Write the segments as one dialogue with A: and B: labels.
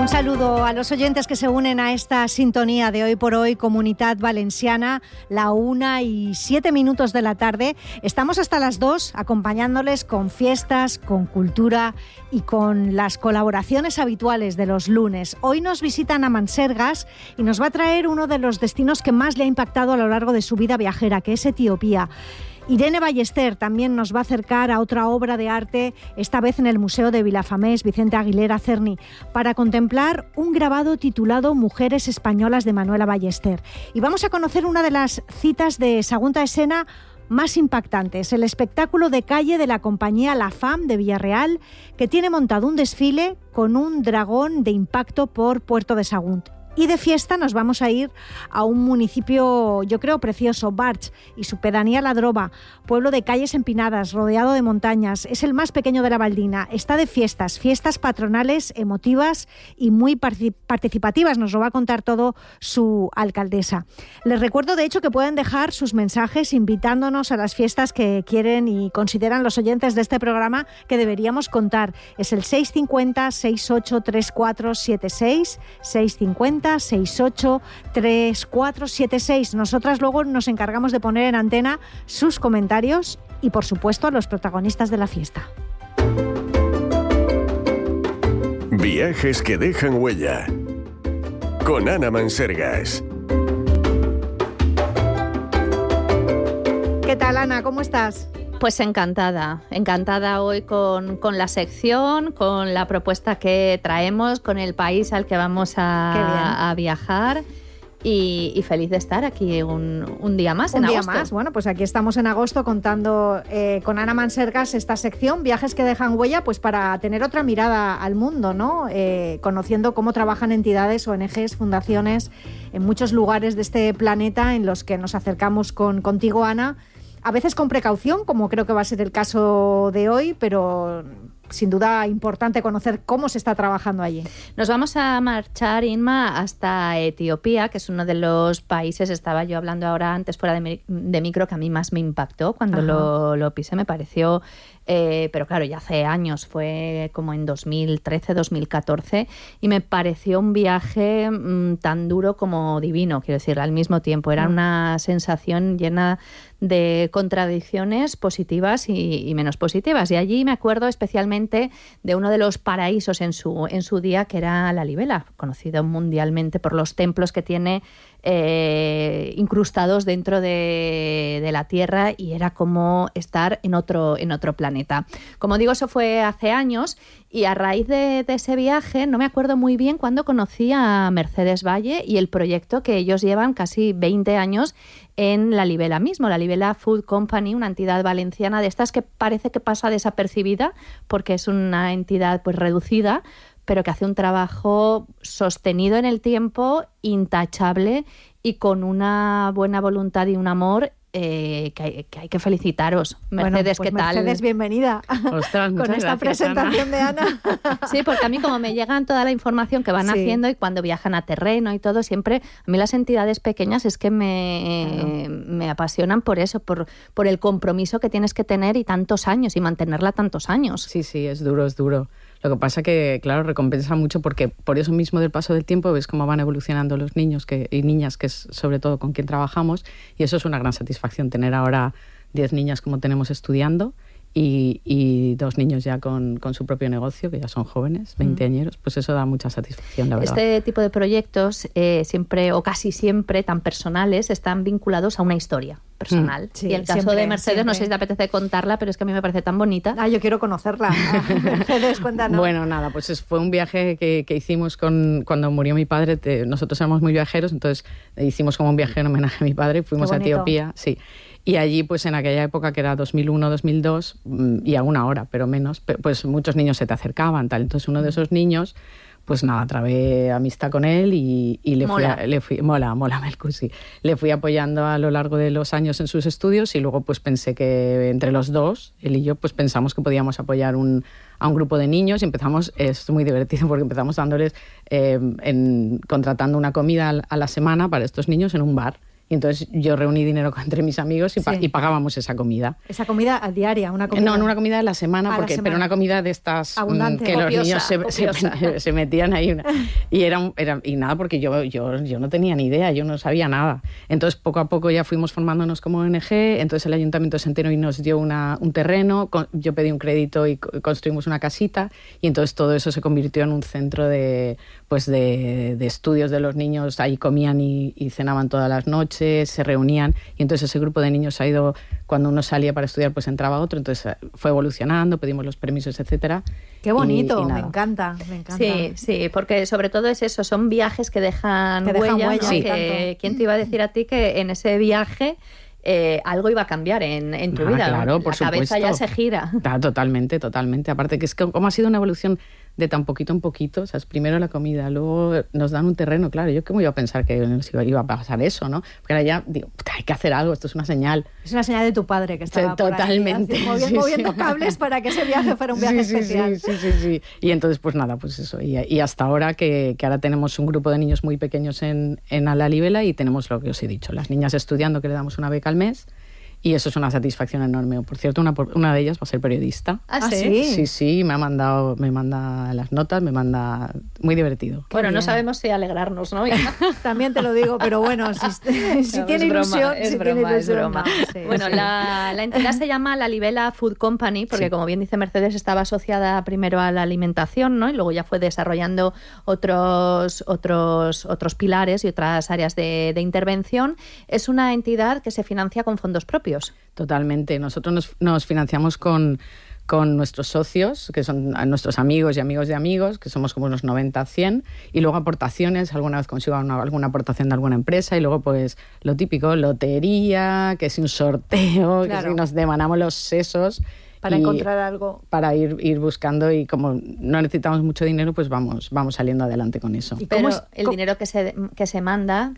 A: Un saludo a los oyentes que se unen a esta sintonía de Hoy por Hoy, Comunitat Valenciana, la 1:07 de la tarde. Estamos hasta las 2 acompañándoles con fiestas, con cultura y con las colaboraciones habituales de los lunes. Hoy nos visitan a Mansergas y nos va a traer uno de los destinos que más le ha impactado a lo largo de su vida viajera, que es Etiopía. Irene Ballester también nos va a acercar a otra obra de arte, esta vez en el Museo de Vilafamés, Vicente Aguilera Cerny, para contemplar un grabado titulado Mujeres Españolas de Manuela Ballester. Y vamos a conocer una de las citas de Segunda Escena más impactantes, el espectáculo de calle de la compañía La Fam de Villarreal, que tiene montado un desfile con un dragón de impacto por Puerto de Sagunt. Y de fiesta nos vamos a ir a un municipio, yo creo, precioso, Barx, y su pedanía La Droba, pueblo de calles empinadas, rodeado de montañas. Es el más pequeño de la Valdina. Está de fiestas patronales, emotivas y muy participativas. Nos lo va a contar todo su alcaldesa. Les recuerdo, de hecho, que pueden dejar sus mensajes invitándonos a las fiestas que quieren y consideran los oyentes de este programa que deberíamos contar. Es el 650 68 3476, 650 68 3476. Nosotras luego nos encargamos de poner en antena sus comentarios y, por supuesto, a los protagonistas de la fiesta.
B: Viajes que dejan huella. Con Ana Mansergas.
A: ¿Qué tal, Ana? ¿Cómo estás?
C: Pues encantada hoy con la sección, con la propuesta que traemos, con el país al que vamos a viajar y feliz de estar aquí un día más en agosto. Un día más,
A: bueno, pues aquí estamos en agosto contando con Ana Mansergas esta sección, Viajes que dejan huella, pues para tener otra mirada al mundo, ¿no? Conociendo cómo trabajan entidades, ONGs, fundaciones en muchos lugares de este planeta en los que nos acercamos contigo, Ana. A veces con precaución, como creo que va a ser el caso de hoy, pero sin duda importante conocer cómo se está trabajando allí.
C: Nos vamos a marchar, Inma, hasta Etiopía, que es uno de los países, estaba yo hablando ahora antes fuera de micro, que a mí más me impactó cuando lo pisé, me pareció... pero claro, ya hace años, fue como en 2013, 2014, y me pareció un viaje tan duro como divino, quiero decir, al mismo tiempo. Era una sensación llena de contradicciones positivas y menos positivas. Y allí me acuerdo especialmente de uno de los paraísos en su día, que era Lalibela, conocido mundialmente por los templos que tiene incrustados dentro de la Tierra, y era como estar en otro planeta. Como digo, eso fue hace años, y a raíz de ese viaje no me acuerdo muy bien cuándo conocí a Mercedes Valle y el proyecto que ellos llevan casi 20 años en Lalibela mismo, Lalibela Food Company, una entidad valenciana de estas que parece que pasa desapercibida porque es una entidad pues reducida, pero que hace un trabajo sostenido en el tiempo, intachable y con una buena voluntad y un amor que hay que felicitaros. Mercedes,
A: pues
C: ¿qué tal?
A: Mercedes, bienvenida.
D: Ostras,
A: con esta presentación de Ana.
C: Sí, porque a mí como me llegan toda la información que van haciendo y cuando viajan a terreno y todo, siempre a mí las entidades pequeñas es que me apasionan por eso, por el compromiso que tienes que tener y tantos años y mantenerla tantos años.
D: Sí, es duro. Lo que pasa que, claro, recompensa mucho porque por eso mismo del paso del tiempo ves cómo van evolucionando los niños y niñas, que es sobre todo con quien trabajamos, y eso es una gran satisfacción, tener ahora 10 niñas como tenemos estudiando y 2 niños ya con su propio negocio, que ya son jóvenes, 20añeros, pues eso da mucha satisfacción, la verdad.
C: Este tipo de proyectos siempre o casi siempre tan personales están vinculados a una historia personal.
A: Sí,
C: y el caso de Mercedes, no sé si te apetece contarla, pero es que a mí me parece tan bonita.
A: Yo quiero conocerla. Mercedes, cuéntanos.
D: Bueno, nada, pues fue un viaje que hicimos cuando murió mi padre. Nosotros éramos muy viajeros, entonces hicimos como un viaje en homenaje a mi padre. Fuimos a Etiopía, sí. Y allí, pues en aquella época, que era 2001, 2002, y aún ahora, pero menos, pues muchos niños se te acercaban, tal. Entonces uno de esos niños, pues nada, trabé amistad con él y mola Melcu, sí. Le fui apoyando a lo largo de los años en sus estudios, y luego pues pensé que entre los dos, él y yo, pues pensamos que podíamos apoyar a un grupo de niños, y empezamos, es muy divertido porque empezamos dándoles, contratando una comida a la semana para estos niños en un bar. Y entonces yo reuní dinero entre mis amigos y pagábamos esa comida.
A: ¿Esa comida diaria?
D: No, una comida de la semana, pero una comida de estas
A: abundante,
D: que
A: copiosa,
D: los niños se metían ahí. Y nada, porque yo no tenía ni idea, yo no sabía nada. Entonces, poco a poco ya fuimos formándonos como ONG, entonces el ayuntamiento se enteró y nos dio un terreno, yo pedí un crédito y construimos una casita, y entonces todo eso se convirtió en un centro de estudios de los niños. Ahí comían y cenaban todas las noches, se reunían, y entonces ese grupo de niños ha ido, cuando uno salía para estudiar, pues entraba otro, entonces fue evolucionando, pedimos los permisos, etcétera.
A: Qué bonito, me encanta.
C: Sí, porque sobre todo es eso, son viajes que dejan huella.
A: Sí.
C: ¿Quién te iba a decir a ti que en ese viaje algo iba a cambiar en tu vida?
D: Claro, por
C: supuesto. La cabeza ya se gira.
D: Totalmente. Aparte que es como ha sido una evolución de tan poquito en poquito, o sea, es primero la comida, luego nos dan un terreno, claro, yo cómo iba a pensar que nos iba a pasar eso, ¿no? Porque ahora ya digo, hay que hacer algo, esto es una señal.
A: Es una señal de tu padre que estaba
D: totalmente
A: por ahí, moviendo cables para que ese viaje fuera un viaje especial.
D: Sí. Y entonces, pues nada, pues eso. Y hasta ahora que ahora tenemos un grupo de niños muy pequeños en La Libela, y tenemos lo que os he dicho, las niñas estudiando, que le damos una beca al mes. Y eso es una satisfacción enorme. Por cierto, una de ellas va a ser periodista.
A: ¿Ah, sí?
D: Sí, me manda las notas, muy divertido.
C: Bueno, no sabemos si alegrarnos, ¿no?
A: También te lo digo, pero bueno, si tiene ilusión,
C: es broma. Sí, bueno, la entidad se llama La Libela Food Company, porque como bien dice Mercedes, estaba asociada primero a la alimentación, ¿no? Y luego ya fue desarrollando otros pilares y otras áreas de intervención. Es una entidad que se financia con fondos propios.
D: Totalmente. Nosotros nos financiamos con nuestros socios, que son nuestros amigos y amigos de amigos, que somos como unos 90-100, y luego aportaciones, alguna vez consigo alguna aportación de alguna empresa, y luego pues lo típico, lotería, que es un sorteo, claro, que si nos demanamos los sesos.
A: Para encontrar algo.
D: Para ir buscando, y como no necesitamos mucho dinero, pues vamos saliendo adelante con eso.
C: Pero el dinero que se manda,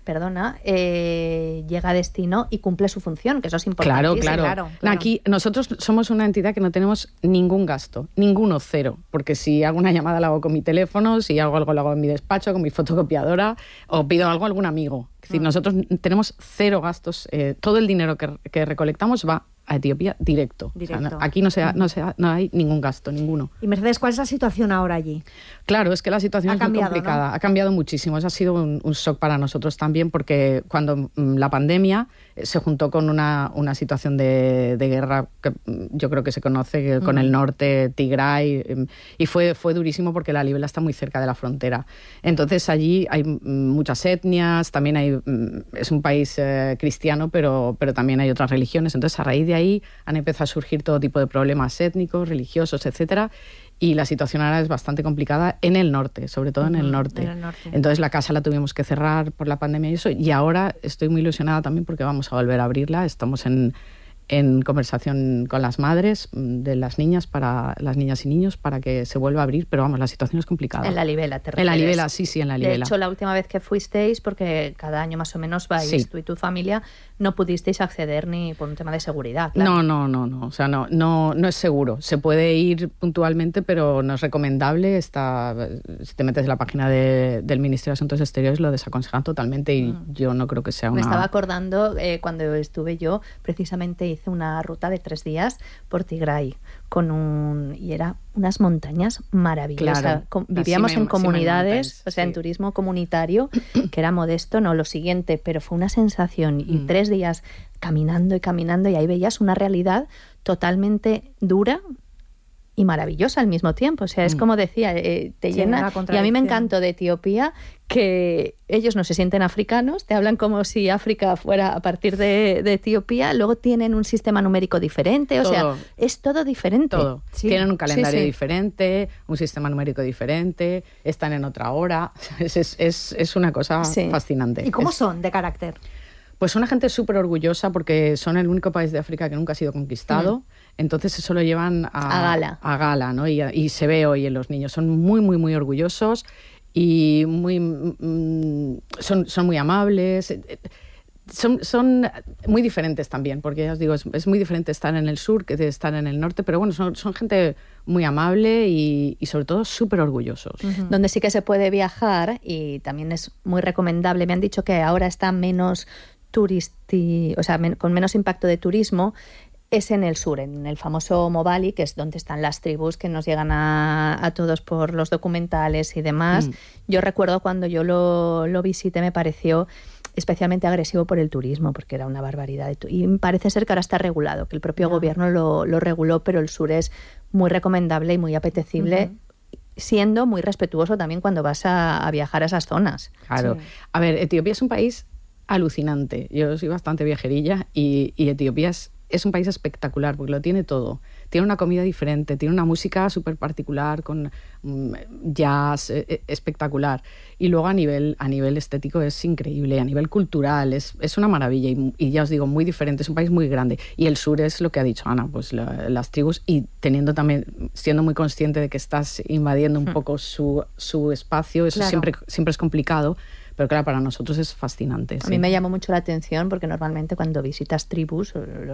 C: llega a destino y cumple su función, que eso es importante.
D: Claro. Aquí nosotros somos una entidad que no tenemos ningún gasto, ninguno, cero, porque si hago una llamada la hago con mi teléfono, si hago algo lo hago en mi despacho, con mi fotocopiadora, o pido algo a algún amigo. Es decir, nosotros tenemos cero gastos, todo el dinero que recolectamos va a Etiopía directo. O sea, aquí no hay ningún gasto, ninguno.
A: Y Mercedes, ¿cuál es la situación ahora allí?
D: Claro, es que la situación es muy complicada.
A: ¿No?
D: Ha cambiado muchísimo. Eso ha sido un shock para nosotros también, porque cuando la pandemia se juntó con una situación de guerra que yo creo que se conoce con el norte, Tigray, y fue durísimo porque La Libela está muy cerca de la frontera. Entonces allí hay muchas etnias, también es un país cristiano, pero también hay otras religiones. Entonces a raíz de ahí han empezado a surgir todo tipo de problemas étnicos, religiosos, etcétera. Y la situación ahora es bastante complicada en el norte, sobre todo en el norte. Entonces la casa la tuvimos que cerrar por la pandemia y eso, y ahora estoy muy ilusionada también porque vamos a volver a abrirla. Estamos en conversación con las madres de las niñas y niños para que se vuelva a abrir, pero vamos, la situación es complicada.
C: En La Libela, ¿te refieres?
D: En La Libela, sí, en La Libela.
C: De hecho, la última vez que fuisteis, porque cada año más o menos vais tú y tu familia, no pudisteis acceder ni por un tema de seguridad. Claro.
D: No. O sea, no es seguro. Se puede ir puntualmente, pero no es recomendable. Si te metes en la página del Ministerio de Asuntos Exteriores, lo desaconsejan totalmente, y yo no creo que sea una...
C: Me estaba acordando cuando estuve yo, precisamente hice una ruta de 3 días por Tigray y era unas montañas maravillosas.
D: Claro,
C: vivíamos en comunidades, en turismo comunitario, que era modesto, no lo siguiente, pero fue una sensación, y 3 días caminando, y ahí veías una realidad totalmente dura y maravillosa al mismo tiempo. O sea, es como decía, te llena. Y a mí me encantó de Etiopía que ellos no se sienten africanos, te hablan como si África fuera a partir de Etiopía, luego tienen un sistema numérico diferente, sea, es todo diferente.
D: Todo. Sí. Tienen un calendario diferente, un sistema numérico diferente, están en otra hora. Es una cosa fascinante.
A: ¿Y cómo son de carácter?
D: Pues son una gente súper orgullosa porque son el único país de África que nunca ha sido conquistado. Entonces eso lo llevan a gala, ¿no? Y se ve hoy en los niños. Son muy, muy, muy orgullosos y son muy amables. Son muy diferentes también, porque ya os digo, es muy diferente estar en el sur que estar en el norte, pero bueno, son gente muy amable y sobre todo súper orgullosos.
C: Donde sí que se puede viajar, y también es muy recomendable, me han dicho que ahora está menos con menos impacto de turismo, es en el sur, en el famoso Movali, que es donde están las tribus que nos llegan a todos por los documentales y demás. Yo recuerdo cuando yo lo visité, me pareció especialmente agresivo por el turismo, porque era una barbaridad. Y parece ser que ahora está regulado, que el propio gobierno lo reguló, pero el sur es muy recomendable y muy apetecible, siendo muy respetuoso también cuando vas a viajar a esas zonas.
D: Claro. Sí. A ver, Etiopía es un país alucinante. Yo soy bastante viajerilla y Etiopía es un país espectacular porque lo tiene todo. Tiene una comida diferente, tiene una música súper particular con jazz espectacular. Y luego a nivel estético es increíble, a nivel cultural es una maravilla y ya os digo, muy diferente, es un país muy grande. Y el sur es lo que ha dicho Ana, pues las tribus, y teniendo también, siendo muy consciente de que estás invadiendo un poco su espacio, eso siempre es complicado. Pero claro, para nosotros es fascinante.
C: A mí me llamó mucho la atención porque normalmente cuando visitas tribus,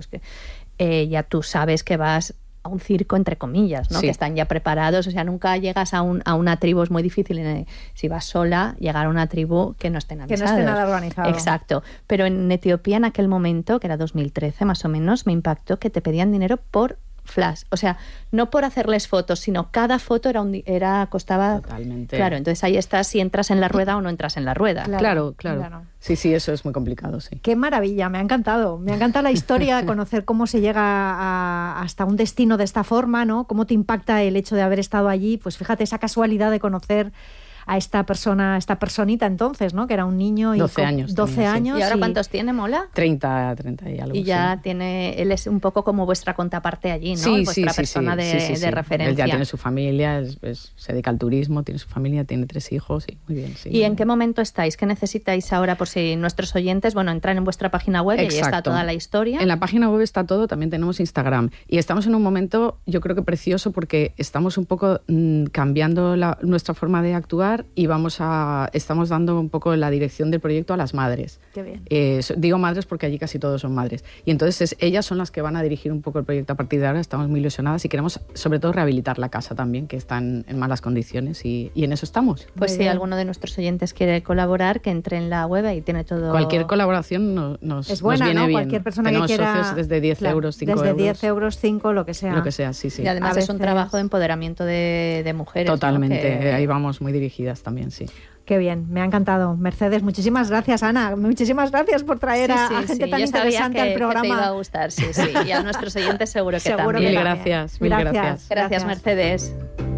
C: ya tú sabes que vas a un circo, entre comillas, ¿no? Sí. Que están ya preparados. O sea, nunca llegas a una tribu, es muy difícil si vas sola, llegar a una tribu que no estén avisados.
A: Que no esté nada organizado.
C: Exacto. Pero en Etiopía, en aquel momento, que era 2013 más o menos, me impactó que te pedían dinero por flash, o sea, no por hacerles fotos, sino cada foto costaba.
D: Totalmente.
C: Claro, entonces ahí estás si entras en la rueda o no entras en la rueda.
D: Claro. Sí, eso es muy complicado, sí.
A: Qué maravilla, me ha encantado. Me encanta la historia, conocer cómo se llega hasta un destino de esta forma, ¿no? Cómo te impacta el hecho de haber estado allí. Pues fíjate, esa casualidad de conocer a esta personita entonces, ¿no? Que era un niño.
D: 12 años.
A: 12 años.
C: ¿Y ahora cuántos tiene, Mola?
D: 30 y algo.
C: Y ya él es un poco como vuestra contraparte allí, ¿no?
D: Sí,
C: vuestra persona de referencia.
D: Él ya tiene su familia, se dedica al turismo, tiene su familia, tiene 3 hijos, sí, muy bien. Sí.
C: ¿Y en qué momento estáis? ¿Qué necesitáis ahora por si nuestros oyentes, entran en vuestra página web? Exacto. Y ahí está toda la historia?
D: En la página web está todo, también tenemos Instagram. Y estamos en un momento, yo creo que precioso, porque estamos un poco cambiando nuestra forma de actuar y estamos dando un poco la dirección del proyecto a las madres.
A: Qué bien.
D: Digo madres porque allí casi todos son madres. Y entonces ellas son las que van a dirigir un poco el proyecto a partir de ahora. Estamos muy ilusionadas y queremos sobre todo rehabilitar la casa también, que está en malas condiciones y en eso estamos.
C: Pues si alguno de nuestros oyentes quiere colaborar, que entre en la web y tiene todo.
D: Cualquier colaboración
A: es buena,
D: nos viene bien.
A: Cualquier persona
D: Tenemos
A: que quiera,
D: socios desde 10 euros, 5 euros.
A: Desde 10 euros, 5, lo que sea.
D: Lo que sea, sí.
C: Y además es un trabajo de empoderamiento de mujeres.
D: Totalmente,
C: ¿no?
D: ahí vamos muy dirigidas también, sí.
A: Qué bien, me ha encantado. Mercedes, muchísimas gracias, Ana. Muchísimas gracias por traer a gente tan interesante al programa.
C: Que te iba a gustar, sí. Y a nuestros oyentes seguro que
A: seguro
C: también.
D: Mil gracias.
C: Gracias, Mercedes.